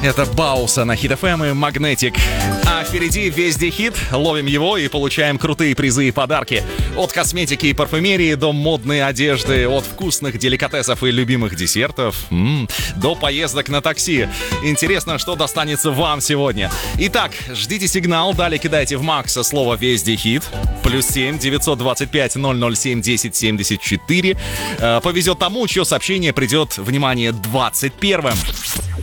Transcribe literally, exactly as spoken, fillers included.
Это Бауса на Хит эф эм и Магнетик. А впереди везде хит. Ловим его и получаем крутые призы и подарки. От косметики и парфюмерии до модной одежды, от вкусных деликатесов и любимых десертов, м-м, до поездок на такси. Интересно, что достанется вам сегодня. Итак, ждите сигнал, далее кидайте в Макса слово «Везде хит». Плюс семь девятьсот двадцать пять ноль ноль семь десять семьдесят четыре. Повезет тому, чье сообщение придет, внимание, двадцать первым.